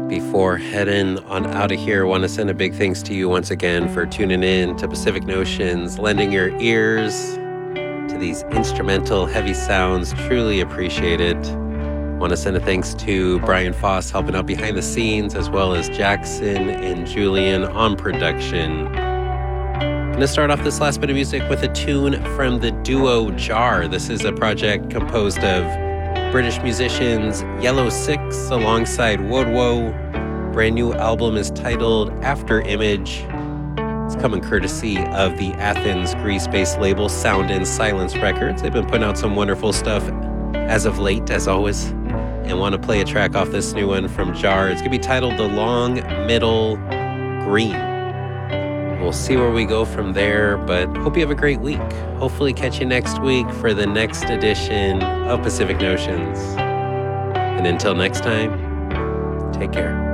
Before heading on out of here, I want to send a big thanks to you once again for tuning in to Pacific Notions, lending your ears to these instrumental heavy sounds. Truly appreciate it. Want to send a thanks to Brian Foss helping out behind the scenes, as well as Jackson and Julian on production. I'm going to start off this last bit of music with a tune from the duo Jar. This is a project composed of British musicians Yellow Six alongside Wodwo. Brand new album is titled After Image. It's coming courtesy of the Athens, Greece-based label Sound and Silence Records. They've been putting out some wonderful stuff as of late, as always. And want to play a track off this new one from Jar. It's going to be titled The Long Middle Green. We'll see where we go from there, but hope you have a great week. Hopefully catch you next week for the next edition of Pacific Notions. And until next time, take care.